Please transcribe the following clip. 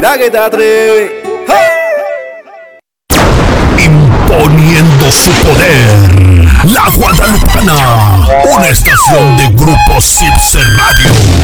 ¿Será que te atreves? ¡Ja! Imponiendo su poder, La Guadalupana, una estación de Grupo Sipse Radio.